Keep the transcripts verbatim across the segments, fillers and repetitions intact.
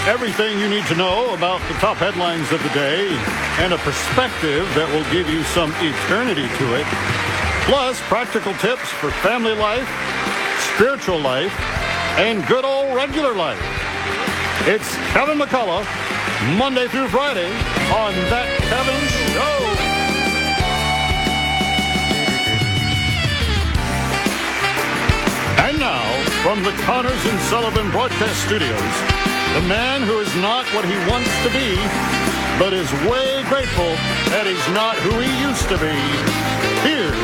Everything you need to know about the top headlines of the day and a perspective that will give you some eternity to it. Plus, practical tips for family life, spiritual life, and good old regular life. It's Kevin McCullough, Monday through Friday on That Kevin Show. And now, from the Connors and Sullivan Broadcast Studios, the man who is not what he wants to be, but is way grateful that he's not who he used to be. Here's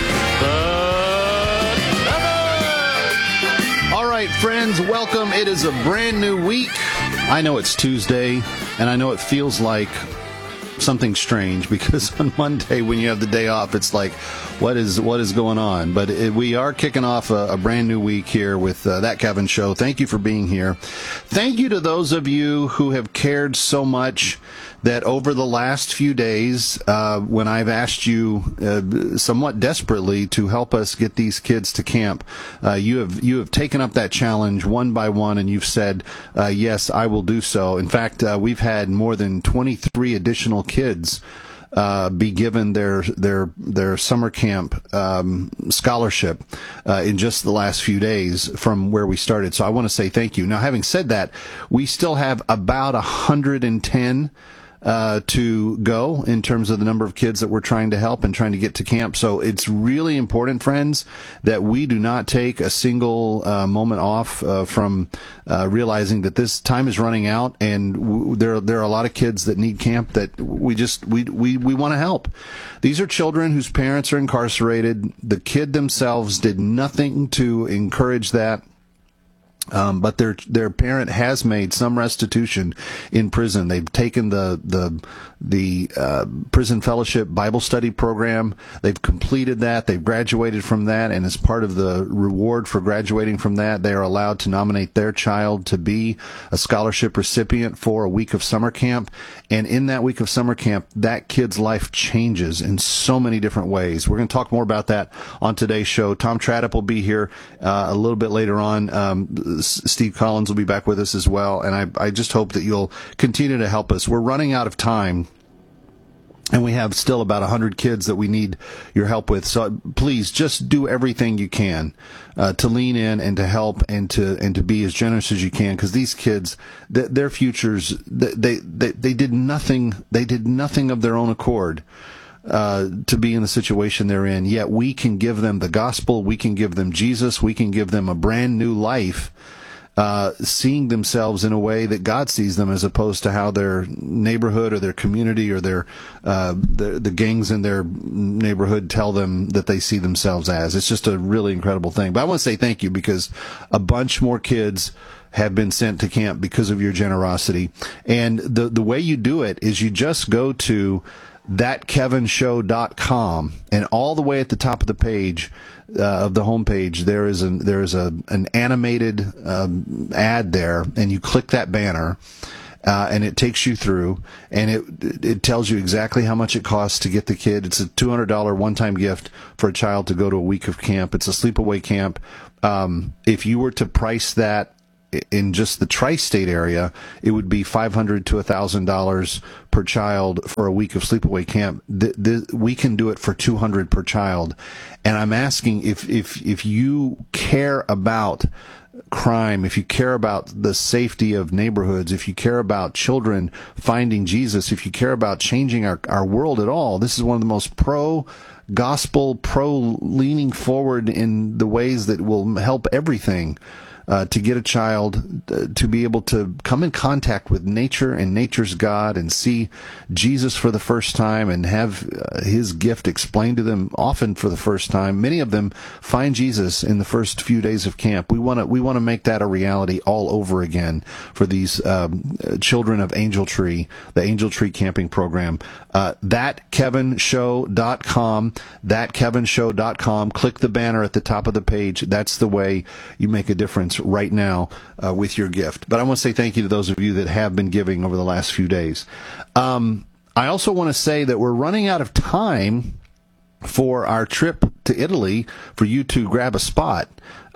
the Kevin! All right, friends, welcome. It is a brand new week. I know it's Tuesday, and I know it feels like something strange because on Monday when you have the day off, it's like, what is what is going on? But it, we are kicking off a, a brand new week here with uh, That Kevin Show. Thank you for being here. Thank you to those of you who have cared so much that over the last few days, uh, when I've asked you uh, somewhat desperately to help us get these kids to camp, uh, you have you have taken up that challenge one by one, and you've said, uh, yes, I will do so. In fact, uh, we've had more than twenty-three additional kids uh, be given their their their summer camp um, scholarship uh, in just the last few days from where we started. So I want to say thank you. Now, having said that, we still have about one hundred ten Uh, to go in terms of the number of kids that we're trying to help and trying to get to camp. So it's really important, friends, that we do not take a single uh, moment off uh, from uh, realizing that this time is running out, and w- there there are a lot of kids that need camp that we just we we we want to help. These are children whose parents are incarcerated. The kid themselves did nothing to encourage that. Um, but their their parent has made some restitution in prison. They've taken the the the uh, prison fellowship Bible study program. They've completed that. They've graduated from that, and as part of the reward for graduating from that, they are allowed to nominate their child to be a scholarship recipient for a week of summer camp. And in that week of summer camp, that kid's life changes in so many different ways. We're going to talk more about that on today's show. Tom Traddip will be here uh, a little bit later on. Um, Steve Collins will be back with us as well, and I, I just hope that you'll continue to help us. We're running out of time, and we have still about one hundred kids that we need your help with. So please just do everything you can uh, to lean in and to help and to and to be as generous as you can, because these kids, th- their futures, they, they they did nothing. They did nothing of their own accord Uh, to be in the situation they're in, yet we can give them the gospel, we can give them Jesus, we can give them a brand new life, uh, seeing themselves in a way that God sees them, as opposed to how their neighborhood or their community or their uh, the, the gangs in their neighborhood tell them that they see themselves as. It's just a really incredible thing. But I want to say thank you, because a bunch more kids have been sent to camp because of your generosity. And the the way you do it is you just go to that kevin show dot com, and all the way at the top of the page uh, of the homepage, there is an there is a an animated um, ad there, and you click that banner, uh, and it takes you through, and it it tells you exactly how much it costs to get the kid. It's a two hundred dollars one-time gift for a child to go to a week of camp. It's a sleepaway camp. Um, if you were to price that in just the tri-state area, it would be five hundred to a thousand dollars per child for a week of sleepaway camp. The, the, we can do it for two hundred per child, and I'm asking if if if you care about crime, if you care about the safety of neighborhoods, if you care about children finding Jesus, if you care about changing our our world at all, this is one of the most pro gospel, pro leaning forward in the ways that will help everything. Uh, to get a child uh, to be able to come in contact with nature and nature's God and see Jesus for the first time and have uh, his gift explained to them, often for the first time. Many of them find Jesus in the first few days of camp. We want to we want to make that a reality all over again for these um, children of Angel Tree, the Angel Tree camping program. Uh, that kevin show dot com, that kevin show dot com. Click the banner at the top of the page. That's the way you make a difference right now uh, with your gift. But I want to say thank you to those of you that have been giving over the last few days. Um, I also want to say that we're running out of time for our trip to Italy for you to grab a spot.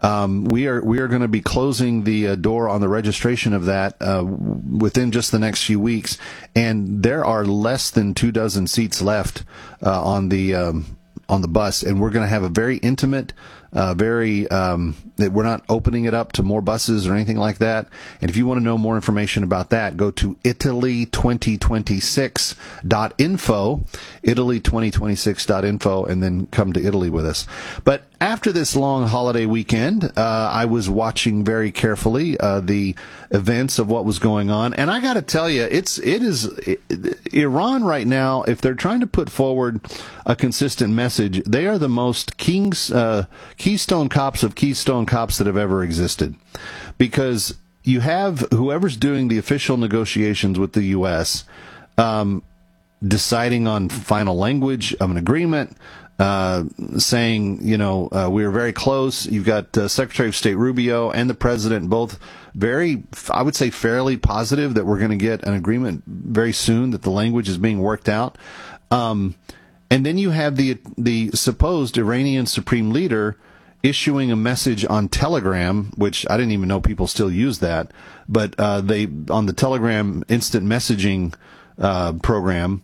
Um, we are we are going to be closing the uh, door on the registration of that uh, within just the next few weeks, and there are less than two dozen seats left uh, on the um, on the bus, and we're going to have a very intimate, uh, very um, we're not opening it up to more buses or anything like that. And if you want to know more information about that, go to Italy twenty twenty-six dot info, Italy twenty twenty-six dot info, and then come to Italy with us. But after this long holiday weekend, uh, I was watching very carefully uh, the events of what was going on, and I got to tell you, it's it is it, Iran right now. If they're trying to put forward a consistent message, they are the most kings, uh, Keystone cops of Keystone cops that have ever existed, because you have whoever's doing the official negotiations with the U S um, deciding on final language of an agreement. Uh, saying, you know, uh, we were very close. You've got uh, Secretary of State Rubio and the President both very, I would say, fairly positive that we're going to get an agreement very soon, that the language is being worked out. Um, and then you have the the supposed Iranian Supreme Leader issuing a message on Telegram, which I didn't even know people still use that, but uh, they on the Telegram instant messaging uh, program.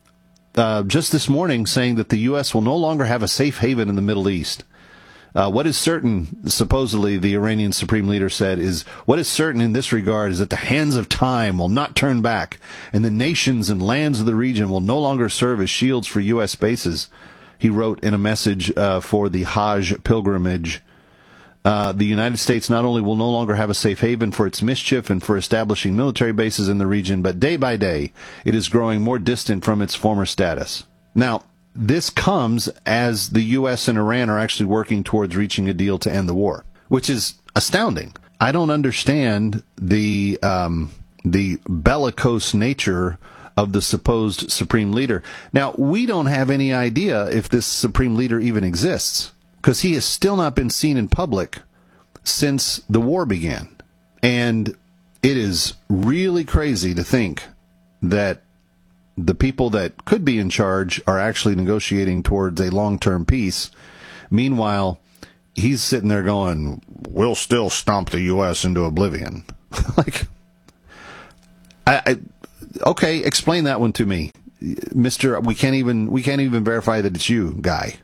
Uh, just this morning saying that the U S will no longer have a safe haven in the Middle East. Uh, what is certain, supposedly the Iranian Supreme Leader said, is what is certain in this regard is that the hands of time will not turn back, and the nations and lands of the region will no longer serve as shields for U S bases. He wrote in a message uh, for the Hajj pilgrimage. Uh, the United States not only will no longer have a safe haven for its mischief and for establishing military bases in the region, but day by day, it is growing more distant from its former status. Now, this comes as the U S and Iran are actually working towards reaching a deal to end the war, which is astounding. I don't understand the um, the bellicose nature of the supposed Supreme Leader. Now, we don't have any idea if this Supreme Leader even exists, because he has still not been seen in public since the war began. And it is really crazy to think that the people that could be in charge are actually negotiating towards a long-term peace. Meanwhile, he's sitting there going, we'll still stomp the U S into oblivion. like, I, I, okay, explain that one to me. Mister, we can't even, we can't even verify that it's you, guy.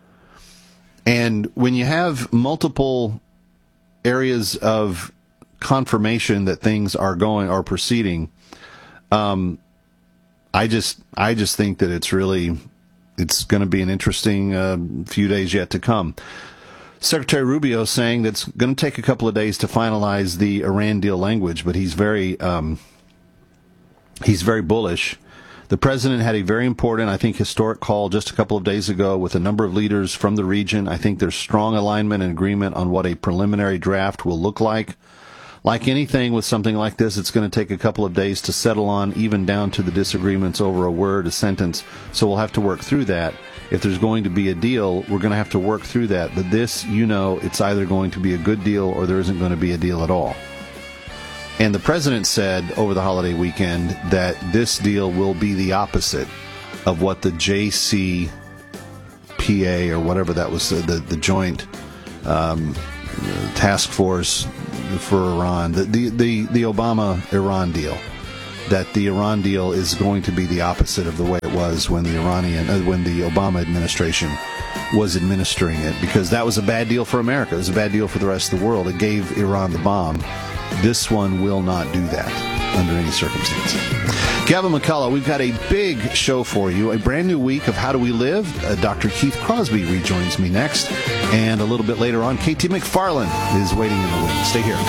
And when you have multiple areas of confirmation that things are going or proceeding, um, I just I just think that it's really it's going to be an interesting uh, few days yet to come. Secretary Rubio saying that it's going to take a couple of days to finalize the Iran deal language, but he's very um, he's very bullish. The president had a very important, I think, historic call just a couple of days ago with a number of leaders from the region. I think there's strong alignment and agreement on what a preliminary draft will look like. Like anything with something like this, it's going to take a couple of days to settle on, even down to the disagreements over a word, a sentence. So we'll have to work through that. If there's going to be a deal, we're going to have to work through that. But this, you know, it's either going to be a good deal or there isn't going to be a deal at all. And the president said over the holiday weekend that this deal will be the opposite of what the J C P A or whatever that was, the, the joint um, task force for Iran, the, the, the, the Obama-Iran deal, that the Iran deal is going to be the opposite of the way it was when the Iranian, uh, when the Obama administration was administering it, because that was a bad deal for America. It was a bad deal for the rest of the world. It gave Iran the bomb. This one will not do that under any circumstance. Gavin McCullough, we've got a big show for you, a brand new week of How Do We Live. Uh, Doctor Keith Crosby rejoins me next, and a little bit later on, K T McFarland is waiting in the wings. Stay here.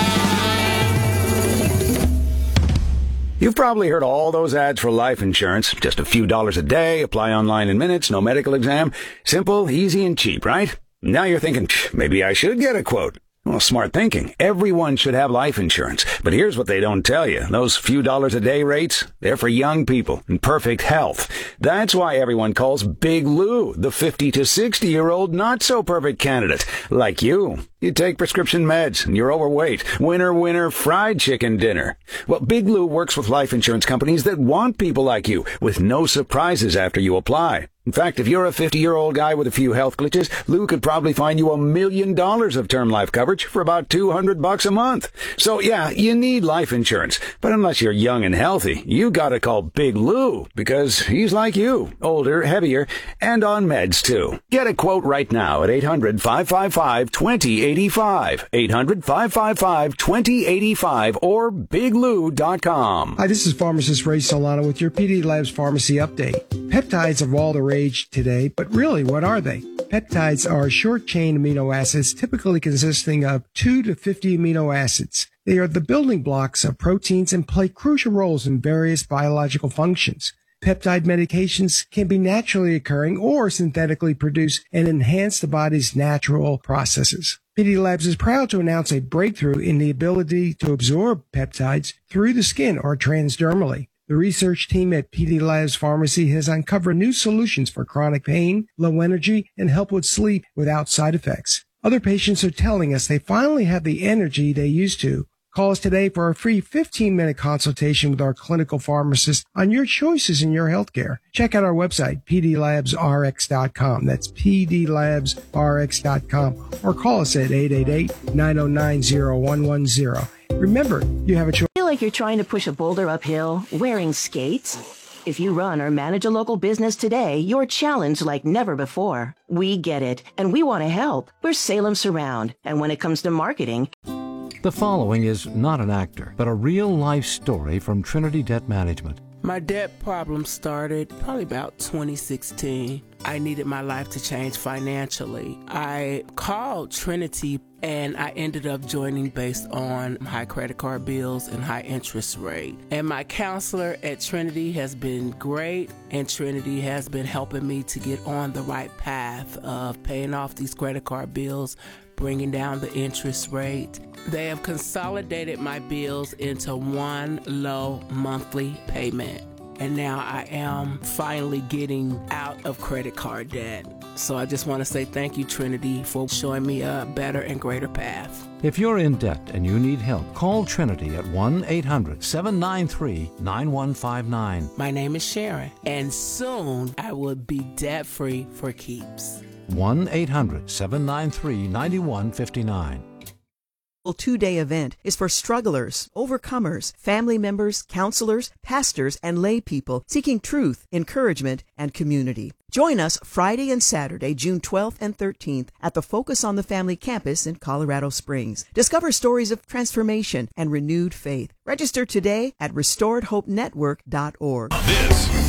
You've probably heard all those ads for life insurance. Just a few dollars a day, apply online in minutes, no medical exam. Simple, easy, and cheap, right? Now you're thinking, maybe I should get a quote. Well, smart thinking. Everyone should have life insurance. But here's what they don't tell you. Those few dollars a day rates, they're for young people in perfect health. That's why everyone calls Big Lou the fifty to sixty-year-old not-so-perfect candidate. Like you. You take prescription meds, and you're overweight. Winner, winner, fried chicken dinner. Well, Big Lou works with life insurance companies that want people like you, with no surprises after you apply. In fact, if you're a fifty-year-old guy with a few health glitches, Lou could probably find you a million dollars of term life coverage for about two hundred bucks a month. So yeah, you need life insurance. But unless you're young and healthy, you gotta call Big Lou, because he's like you, older, heavier, and on meds too. Get a quote right now at eight hundred, five five five, two zero eight five, eight hundred, five five five, two zero eight five, or big lou dot com. Hi, this is pharmacist Ray Solano with your P D Labs Pharmacy Update. Peptides are all the rage today, but really, what are they? Peptides are short-chain amino acids typically consisting of two to fifty amino acids. They are the building blocks of proteins and play crucial roles in various biological functions. Peptide medications can be naturally occurring or synthetically produced and enhance the body's natural processes. P D Labs is proud to announce a breakthrough in the ability to absorb peptides through the skin or transdermally. The research team at P D Labs Pharmacy has uncovered new solutions for chronic pain, low energy, and help with sleep without side effects. Other patients are telling us they finally have the energy they used to. Call us today for a free fifteen-minute consultation with our clinical pharmacist on your choices in your healthcare. Check out our website, p d labs r x dot com. That's p d labs r x dot com. Or call us at eight eight eight, nine oh nine, oh one one oh. Remember, you have a choice. Feel like you're trying to push a boulder uphill wearing skates? If you run or manage a local business today, you're challenged like never before. We get it, and we want to help. We're Salem Surround, and when it comes to marketing... The following is not an actor, but a real-life story from Trinity Debt Management. My debt problem started probably about twenty sixteen. I needed my life to change financially. I called Trinity and I ended up joining based on high credit card bills and high interest rate. And my counselor at Trinity has been great, and Trinity has been helping me to get on the right path of paying off these credit card bills, bringing down the interest rate. They have consolidated my bills into one low monthly payment. And now I am finally getting out of credit card debt. So I just want to say thank you, Trinity, for showing me a better and greater path. If you're in debt and you need help, call Trinity at one eight hundred, seven nine three, nine one five nine. My name is Sharon, and soon I will be debt-free for keeps. one eight hundred, seven nine three, nine one five nine. Two-day event is for strugglers, overcomers, family members, counselors, pastors, and lay people seeking truth, encouragement, and community. Join us Friday and Saturday, June twelfth and thirteenth at the Focus on the Family campus in Colorado Springs. Discover stories of transformation and renewed faith. Register today at restored hope network dot org. This